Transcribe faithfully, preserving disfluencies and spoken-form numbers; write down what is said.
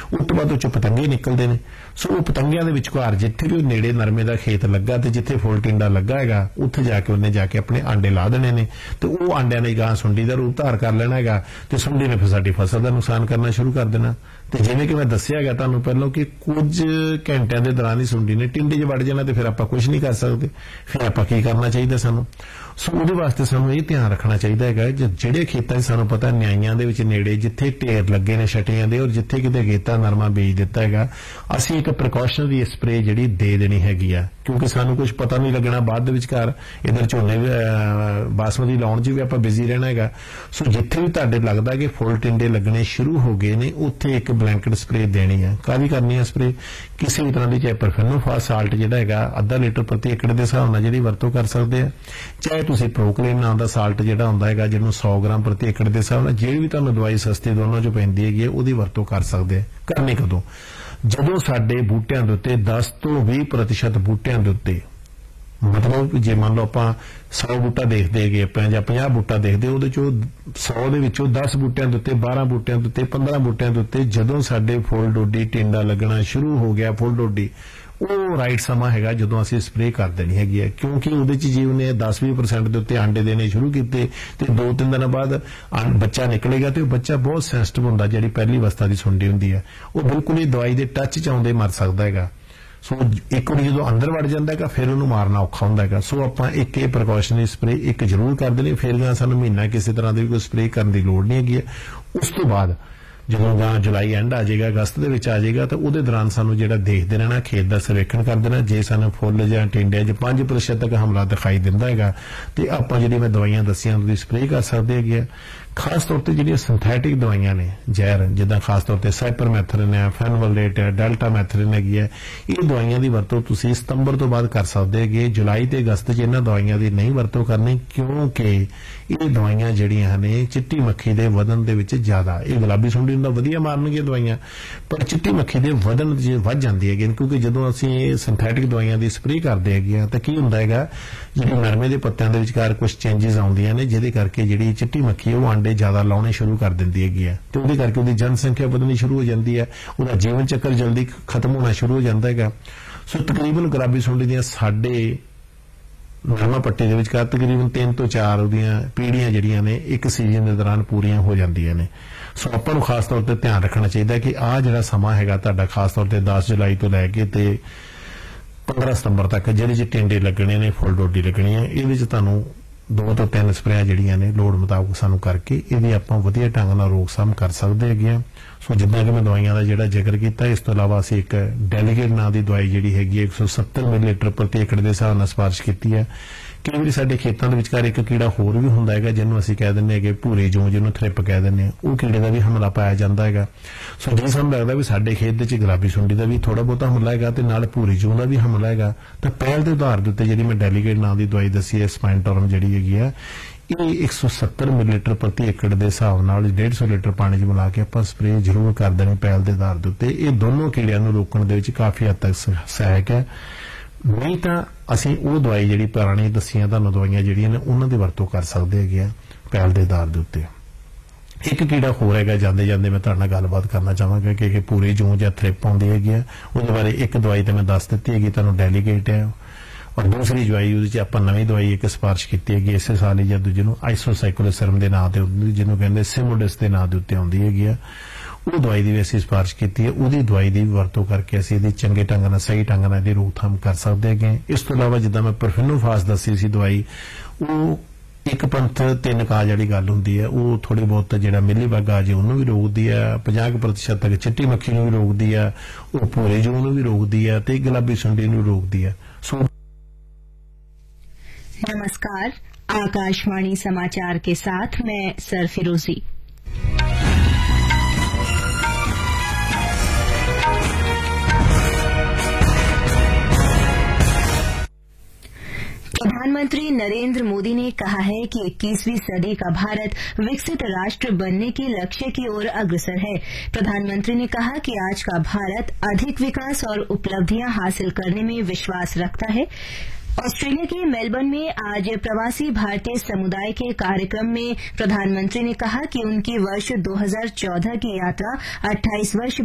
उस तो बाद उस पतंगे निकलते हैं। सो वो पतंगियां दे विचकार जिथे भी नेड़े नरमे का खेत लगा तो जिथे फुल टिंडा लगा है उत्थे जाके उन्हें जाके अपने आंडे ला देने ने तो वो आंडिया ने गां सुंडी का रूप धार कर लेना है तो सुंडी ने फिर साडी फसल का नुकसान करना शुरू कर देना। तो जिवें कि मैं दस्सिया गया तुहानूं पहलों कि कुछ घंटिਆਂ ਦੇ दौरान ही सुंडी ने टिंडे 'ਚ वड़ जाना तो फिर आपां कुछ नहीं कर सकते। फिर आपां की करना चाहिए सानूं? सो ਉਹਦੇ ਵਾਸਤੇ ਸਾਨੂੰ ਇਹ ਧਿਆਨ ਰੱਖਣਾ ਚਾਹੀਦਾ ਹੈਗਾ ਜਿਹੜੇ ਖੇਤਾਂ 'ਚ ਸਾਨੂੰ ਪਤਾ ਨਿਆਈਆਂ ਦੇ ਵਿੱਚ ਨੇੜੇ ਜਿੱਥੇ ਢੇਰ ਲੱਗੇ ਨੇ ਛਟੀਆਂ ਦੇ ਔਰ ਜਿੱਥੇ ਕਿਤੇ ਗੇਤਾ ਨਰਮਾ ਬੀਜ ਦਿੱਤਾ ਹੈਗਾ ਅਸੀਂ ਇੱਕ ਪ੍ਰੀਕਾਸ਼ਨਰੀ ਸਪਰੇ ਜਿਹੜੀ ਦੇ ਦੇਣੀ ਹੈਗੀ ਆ ਕਿਉਂਕਿ ਸਾਨੂੰ ਕੁਝ ਪਤਾ ਨਹੀਂ ਲੱਗਣਾ ਬਾਅਦ ਦੇ ਵਿਚਕਾਰ ਇਧਰ ਝੋਨੇ ਬਾਸਮਤੀ ਲਾਉਣ 'ਚ ਵੀ ਆਪਾਂ ਬਿਜ਼ੀ ਰਹਿਣਾ ਹੈਗਾ। ਸੋ ਜਿੱਥੇ ਵੀ ਤੁਹਾਡੇ ਲੱਗਦਾ ਕਿ ਫੁੱਲ ਟਿੰਡੇ ਲੱਗਣੇ ਸ਼ੁਰੂ ਹੋ ਗਏ ਨੇ ਉੱਥੇ ਇੱਕ ਬਲੈਂਕਟ ਸਪਰੇ ਦੇਣੀ ਹੈ। ਕਾਹਦੀ ਕਰਨੀ ਹੈ ਸਪਰੇ? ਕਿਸੇ ਵੀ ਤਰ੍ਹਾਂ ਦੀ ਚਾਹੇ ਪਰਫੈਨੋਫਾਸ ਸਾਲਟ ਜਿਹੜਾ ਹੈਗਾ ਅੱਧਾ ਲੀਟਰ ਪ੍ਰਤੀ ਏਕੜ ਦੇ ਹਿਸਾਬ ਨਾਲ ਜਿਹੜੀ ਵਰਤੋਂ ਕਰ ਸਕਦੇ ਆ ਚਾਹੇ ਤੁਸੀਂ ਪ੍ਰੋਕਲੇਨ ਨਾਂ ਦਾ ਸਾਲਟ ਜਿਹੜਾ ਹੁੰਦਾ ਹੈਗਾ ਜਿਹਨੂੰ ਸੌ ਗ੍ਰਾਮ ਪ੍ਰਤੀ ਏਕੜ ਦੇ ਹਿਸਾਬ ਨਾਲ ਜਿਹੜੀ ਵੀ ਤੁਹਾਨੂੰ ਦਵਾਈ ਸਸਤੀ ਦੋਨੋਂ 'ਚ ਪੈਂਦੀ ਹੈਗੀ ਹੈ ਉਹਦੀ ਵਰਤੋਂ ਕਰ ਸਕਦੇ ਆ। ਕਰਨੀ ਕਦੋਂ? ਜਦੋਂ ਸਾਡੇ ਬੂਟਿਆਂ ਦੇ ਉੱਤੇ ਦਸ ਤੋਂ ਵੀਹ ਪ੍ਰਤੀਸ਼ਤ ਬੂਟਿਆਂ ਦੇ ਉੱਤੇ ਮਤਲਬ ਜੇ ਮੰਨ ਲਓ ਆਪਾਂ ਸੌ ਬੂਟਾ ਦੇਖਦੇ ਹੈਗੇ ਆਪਾਂ ਜਾਂ ਪੰਜਾਹ ਬੂਟਾ ਦੇਖਦੇ ਉਹਦੇ ਚੋਂ ਸੌ ਦੇ ਵਿੱਚੋਂ ਦਸ ਬੂਟਿਆਂ ਦੇ ਉੱਤੇ ਬਾਰਾਂ ਬੂਟਿਆਂ ਦੇ ਉੱਤੇ ਪੰਦਰਾਂ ਬੂਟਿਆਂ ਦੇ ਉੱਤੇ ਜਦੋਂ ਸਾਡੇ ਫੁੱਲ ਡੋਡੀ ਟਿੰਡਾ ਲੱਗਣਾ ਸ਼ੁਰੂ ਹੋ ਗਿਆ ਫੁੱਲ ਡੋਡੀ ਉਹ ਰਾਈਟ ਸਮਾਂ ਹੈਗਾ ਜਦੋਂ ਅਸੀਂ ਸਪਰੇਅ ਕਰ ਦੇਣੀ ਹੈਗੀ ਹੈ ਕਿਉਂਕਿ ਉਹਦੇ 'ਚ ਜੇ ਉਹਨੇ ਦਸ ਵੀਹ ਪਰਸੈਂਟ ਦੇ ਉੱਤੇ ਆਂਡੇ ਦੇਣੇ ਸ਼ੁਰੂ ਕੀਤੇ ਤੇ ਦੋ ਤਿੰਨ ਦਿਨਾਂ ਬਾਅਦ ਬੱਚਾ ਨਿਕਲੇਗਾ ਤੇ ਉਹ ਬੱਚਾ ਬਹੁਤ ਸੈਂਸਿਟਿਵ ਹੁੰਦਾ ਜਿਹੜੀ ਪਹਿਲੀ ਅਵਸਥਾ ਦੀ ਸੁੰਡੀ ਹੁੰਦੀ ਹੈ ਉਹ ਬਿਲਕੁਲ ਹੀ ਦਵਾਈ ਦੇ ਟੱਚ 'ਚ ਆਉਂਦੇ ਮਰ ਸਕਦਾ ਹੈਗਾ। ਸੋ ਇੱਕ ਵਾਰੀ ਜਦੋਂ ਅੰਦਰ ਵੜ ਜਾਂਦਾ ਹੈਗਾ ਫਿਰ ਉਹਨੂੰ ਮਾਰਨਾ ਔਖਾ ਹੁੰਦਾ ਹੈਗਾ। ਸੋ ਆਪਾਂ ਇੱਕ ਇਹ ਪ੍ਰੀਕਾਸ਼ਨਰੀ ਸਪਰੇ ਇੱਕ ਜ਼ਰੂਰ ਕਰ ਦੇਣੀ ਫਿਰ ਸਾਨੂੰ ਮਹੀਨਾ ਕਿਸੇ ਤਰ੍ਹਾਂ ਦੀ ਕੋਈ ਸਪਰੇ ਕਰਨ ਦੀ ਲੋੜ ਨਹੀਂ ਹੈਗੀ ਹੈ। ਉਸ ਤੋਂ ਬਾਅਦ ਜਦੋਂ ਗਾਂ ਜੁਲਾਈ ਐਂਡ ਆ ਜਾਏਗਾ ਅਗਸਤ ਦੇ ਵਿੱਚ ਆ ਜਾਏਗਾ ਤਾਂ ਉਹਦੇ ਦੌਰਾਨ ਸਾਨੂੰ ਜਿਹੜਾ ਦੇਖਦੇ ਰਹਿਣਾ ਖੇਤ ਦਾ ਸਰਵੇਖਣ ਕਰ ਦੇਣਾ ਜੇ ਸਾਨੂੰ ਫੁੱਲ ਜਾਂ ਟਿੰਡੇ 'ਚ ਪੰਜ ਪ੍ਰਤੀਸ਼ਤ ਤੱਕ ਹਮਲਾ ਦਿਖਾਈ ਦਿੰਦਾ ਹੈਗਾ ਤੇ ਆਪਾਂ ਜਿਹੜੀ ਮੈਂ ਦਵਾਈਆਂ ਦੱਸੀਆਂ ਉਹਦੀ ਸਪਰੇ ਕਰ ਸਕਦੇ ਹੈਗੇ ਆ। ਖਾਸ ਤੌਰ ਤੇ ਜਿਹੜੀਆਂ ਸਿੰਥੈਟਿਕ ਦਵਾਈਆਂ ਨੇ ਜ਼ਹਿਰ ਜਿੱਦਾਂ ਖਾਸ ਤੌਰ ਤੇ ਸਾਈਪਰਮੈਥਰਿਨ ਹੈ ਫੈਨਵਲੇਟ ਹੈ ਡੈਲਟਾ ਮੈਥਰਿਨ ਹੈਗੀ ਹੈ ਇਹ ਦਵਾਈਆਂ ਦੀ ਵਰਤੋਂ ਤੁਸੀਂ ਸਤੰਬਰ ਤੋਂ ਬਾਅਦ ਕਰ ਸਕਦੇ ਹੈਗੇ। ਜੁਲਾਈ ਤੇ ਅਗਸਤ 'ਚ ਇਹਨਾਂ ਦਵਾਈਆਂ ਦੀ ਨਹੀਂ ਵਰਤੋਂ ਕਰਨੀ ਕਿਉਂਕਿ ਇਹ ਦਵਾਈਆਂ ਜਿਹੜੀਆਂ ਨੇ ਚਿੱਟੀ ਮੱਖੀ ਦੇ ਵਧਣ ਦੇ ਵਿੱਚ ਜ਼ਿਆਦਾ ਇਹ ਗੁਲਾਬੀ ਸੁੰਡੀ ਨੂੰ ਤਾਂ ਵਧੀਆ ਮਾਰਨਗੀਆਂ ਦਵਾਈਆਂ ਪਰ ਚਿੱਟੀ ਮੱਖੀ ਦੇ ਵਧਣ ਜੇ ਵੱਧ ਜਾਂਦੀ ਹੈਗੀ ਕਿਉਂਕਿ ਜਦੋਂ ਅਸੀਂ ਇਹ ਸਿੰਥੈਟਿਕ ਦਵਾਈਆਂ ਦੀ ਸਪਰੇਅ ਕਰਦੇ ਹੈਗੇ ਆ ਤਾਂ ਕੀ ਹੁੰਦਾ ਹੈਗਾ ਜਿਹੜੇ ਨਰਮੇ ਦੇ ਪੱਤਿਆਂ ਦੇ ਵਿਚਕਾਰ ਕੁਝ ਚੇਂਜਸ ਆਉਂਦੀਆਂ ਨੇ ਜਿਹਦੇ ਕਰਕੇ ਜਿਹੜੀ ਚਿੱਟੀ ਮੱਖੀ ਉਹ ਆਂਡੇ ਜ਼ਿਆਦਾ ਲਾਉਣੇ ਸ਼ੁਰੂ ਕਰ ਦਿੰਦੀ ਹੈਗੀ ਹੈ ਤੇ ਉਹਦੇ ਕਰਕੇ ਉਹਦੀ ਜਨਸੰਖਿਆ ਵਧਣੀ ਸ਼ੁਰੂ ਹੋ ਜਾਂਦੀ ਹੈ ਉਹਦਾ ਜੀਵਨ ਚੱਕਰ ਜਲਦੀ ਖਤਮ ਹੋਣਾ ਸ਼ੁਰੂ ਹੋ ਜਾਂਦਾ ਹੈਗਾ। ਸੋ ਤਕਰੀਬਨ ਗੁਲਾਬੀ ਸੁੰਡੀ ਦੀਆਂ ਸਾਡੇ ਨਰਮਾ ਪੱਟੀ ਦੇ ਵਿਚਕਾਰ ਤਕਰੀਬਨ ਤਿੰਨ ਤੋਂ ਚਾਰ ਉਹਦੀਆਂ ਪੀੜ੍ਹੀਆਂ ਜਿਹੜੀਆਂ ਨੇ ਇੱਕ ਸੀਜ਼ਨ ਦੇ ਦੌਰਾਨ ਪੂਰੀਆਂ ਹੋ ਜਾਂਦੀਆਂ ਨੇ। ਸੋ ਆਪਾਂ ਨੂੰ ਖਾਸ ਤੌਰ ਤੇ ਧਿਆਨ ਰੱਖਣਾ ਚਾਹੀਦਾ ਕਿ ਆਹ ਜਿਹੜਾ ਸਮਾਂ ਹੈਗਾ ਤੁਹਾਡਾ ਖਾਸ ਤੌਰ ਤੇ ਦਸ ਜੁਲਾਈ ਤੋਂ ਲੈ ਕੇ ਤੇ ਪੰਦਰਾਂ ਸਤੰਬਰ ਤੱਕ ਜਿਹੜੇ ਚ ਟਿੰਡੇ ਲੱਗਣੇ ਨੇ ਫੁੱਲ ਡੋਡੀ ਲੱਗਣੀ ਹੈ ਇਹਦੇ ਚ ਤੁਹਾਨੂੰ ਦੋ ਤੋਂ ਤਿੰਨ ਸਪਰੇਆਂ ਜਿਹੜੀਆਂ ਨੇ ਲੋੜ ਮੁਤਾਬਕ ਸਾਨੂੰ ਕਰਕੇ ਇਹਦੀ ਆਪਾਂ ਵਧੀਆ ਢੰਗ ਨਾਲ ਰੋਕਥਾਮ ਕਰ ਸਕਦੇ ਹੈਗੇ ਆ। ਸੋ ਜਿੱਦਾਂ ਕਿ ਮੈਂ ਦਵਾਈਆਂ ਦਾ ਜਿਹੜਾ ਜ਼ਿਕਰ ਕੀਤਾ ਇਸ ਤੋਂ ਇਲਾਵਾ ਅਸੀਂ ਇੱਕ ਡੈਲੀਗੇਟ ਨਾਂ ਦੀ ਦਵਾਈ ਜਿਹੜੀ ਹੈਗੀ ਇੱਕ ਸੌ ਸੱਤਰ ਮਿਲੀਲੀਟਰ ਪ੍ਰਤੀ ਏਕੜ ਦੇ ਹਿਸਾਬ ਨਾਲ ਸਿਫਾਰਿਸ਼ ਕੀਤੀ ਹੈ। ਕਈ ਵਾਰੀ ਸਾਡੇ ਖੇਤਾਂ ਦੇ ਵਿਚਕਾਰ ਇੱਕ ਕੀੜਾ ਹੋਰ ਵੀ ਹੁੰਦਾ ਹੈਗਾ ਜਿਹਨੂੰ ਅਸੀਂ ਕਹਿ ਦਿੰਦੇ ਹੈਗੇ ਭੂਰੇ ਜੂੰ ਜਿਹਨੂੰ ਥ੍ਰਿਪ ਕਹਿ ਦਿੰਦੇ ਹਾਂ ਉਹ ਕੀੜੇ ਦਾ ਵੀ ਹਮਲਾ ਪਾਇਆ ਜਾਂਦਾ ਹੈਗਾ। ਸੋ ਜੇ ਸਾਨੂੰ ਲੱਗਦਾ ਵੀ ਸਾਡੇ ਖੇਤ ਦੇ ਵਿੱਚ ਗੁਲਾਬੀ ਸੁੰਡੀ ਦਾ ਵੀ ਥੋੜਾ ਬਹੁਤਾ ਹਮਲਾ ਹੈਗਾ ਤੇ ਨਾਲ ਭੂਰੀ ਜੂੰ ਦਾ ਵੀ ਹਮਲਾ ਹੈਗਾ ਤਾਂ ਪਹਿਲ ਦੇ ਆਧਾਰ ਦੇ ਉੱਤੇ ਜਿਹੜੀ ਮੈਂ ਡੈਲੀਗੇਟ ਨਾਂ ਦੀ ਦਵਾਈ ਦੱਸੀ ਹੈ ਸਪਾਈਨਟੋਰਮ ਜਿਹੜੀ ਹੈਗੀ ਆ ਇਹ ਇੱਕ ਸੌ ਸੱਤਰ ਮਿਲੀਲੀਟਰ ਪ੍ਰਤੀ ਏਕੜ ਦੇ ਹਿਸਾਬ ਨਾਲ ਡੇਢ ਸੌ ਲੀਟਰ ਪਾਣੀ 'ਚ ਮਿਲਾ ਕੇ ਆਪਾਂ ਸਪਰੇਅ ਜ਼ਰੂਰ ਕਰ ਦੇਣੀ ਪਹਿਲ ਦੇ ਆਧਾਰ ਦੇ ਉੱਤੇ। ਇਹ ਦੋਨੋਂ ਕੀੜਿਆਂ ਨੂੰ ਰੋਕਣ ਦੇ ਵਿੱਚ ਕਾਫੀ ਹੱਦ ਤੱਕ ਸਹਾਇਕ ਹੈ। ਨਹੀਂ ਤਾਂ ਅਸੀਂ ਉਹ ਦਵਾਈ ਜਿਹੜੀ ਪੁਰਾਣੀ ਦੱਸੀਆਂ ਤੁਹਾਨੂੰ ਦਵਾਈਆਂ ਜਿਹੜੀਆਂ ਨੇ ਉਹਨਾਂ ਦੀ ਵਰਤੋਂ ਕਰ ਸਕਦੇ ਹੈਗੇ ਆ ਪਹਿਲ ਦੇ ਆਧਾਰ ਦੇ ਉੱਤੇ। ਇੱਕ ਕੀੜਾ ਹੋਰ ਹੈਗਾ ਜਾਂਦੇ ਜਾਂਦੇ ਮੈਂ ਤੁਹਾਡੇ ਨਾਲ ਗੱਲਬਾਤ ਕਰਨਾ ਚਾਹਾਂਗਾ ਕਿ ਪੂਰੀ ਜੂੰ ਜਾਂ ਥ੍ਰਿਪ ਆਉਂਦੀ ਹੈਗੀ ਆ ਉਹਦੇ ਬਾਰੇ ਇੱਕ ਦਵਾਈ ਤਾਂ ਮੈਂ ਦੱਸ ਦਿੱਤੀ ਹੈਗੀ ਤੁਹਾਨੂੰ ਡੈਲੀਗੇਟ ਹੈ ਔਰ ਦੂਸਰੀ ਦਵਾਈ ਉਹਦੇ 'ਚ ਆਪਾਂ ਨਵੀਂ ਦਵਾਈ ਇੱਕ ਸਿਫਾਰਿਸ਼ ਕੀਤੀ ਹੈਗੀ ਇਸੇ ਸਾਲ ਹੀ ਜਾਂ ਦੂਜੇ ਨੂੰ ਆਈਸੋਸਾਈਕਲੋਸਰਮ ਦੇ ਨਾਂ ਤੇ ਜਿਹਨੂੰ ਕਹਿੰਦੇ ਸਿਮੋਡਸ ਦੇ ਨਾਂ ਦੇ ਉੱਤੇ ਆਉਂਦੀ ਹੈਗੀ ਆ ਉਹ ਦਵਾਈ ਦੀ ਵੀ ਅਸੀਂ ਸਿਫਾਰਿਸ਼ ਕੀਤੀ ਹੈ ਉਹਦੀ ਦਵਾਈ ਦੀ ਵਰਤੋਂ ਕਰਕੇ ਅਸੀਂ ਇਹਦੀ ਚੰਗੇ ਢੰਗ ਨਾਲ ਸਹੀ ਢੰਗ ਨਾਲ ਇਹਦੀ ਰੋਕਥਾਮ ਕਰ ਸਕਦੇ ਹੈਗੇ। ਇਸ ਤੋਂ ਇਲਾਵਾ ਜਿੱਦਾਂ ਮੈਂ ਪਰਫੈਨੋਫਾਸ ਦੱਸੀ ਸੀ ਦਵਾਈ ਉਹ ਇੱਕ ਪੰਥ ਤਿੰਨ ਕਾਜ ਵਾਲੀ ਗੱਲ ਹੁੰਦੀ ਹੈ ਉਹ ਥੋੜੀ ਬਹੁਤ ਜਿਹੜਾ ਮਿਲੀਬਗ ਆ ਜੇ ਉਹਨੂੰ ਵੀ ਰੋਕਦੀ ਹੈ ਪੰਜਾਹ ਪ੍ਰਤੀਸ਼ਤ ਤੱਕ ਚਿੱਟੀ ਮੱਖੀ ਨੂੰ ਵੀ ਰੋਕਦੀ ਹੈ ਉਹ ਭੂਰੇ ਜੂੰ ਨੂੰ ਵੀ ਰੋਕਦੀ ਹੈ ਤੇ ਗੁਲਾਬੀ ਸੁੰਡੀ ਨੂੰ ਰੋਕਦੀ ਹੈ। ਸੋ नमस्कार, आकाशवाणी समाचार के साथ मैं सरफिरोजी। प्रधानमंत्री नरेंद्र मोदी ने कहा है कि इक्कीसवीं सदी का भारत विकसित राष्ट्र बनने के लक्ष्य की ओर अग्रसर है। प्रधानमंत्री ने कहा कि आज का भारत अधिक विकास और उपलब्धियां हासिल करने में विश्वास रखता है। ऑस्ट्रेलिया के मेलबर्न में आज प्रवासी भारतीय समुदाय के कार्यक्रम में प्रधानमंत्री ने कहा कि उनकी वर्ष दो हज़ार चौदह की यात्रा अट्ठाईस वर्ष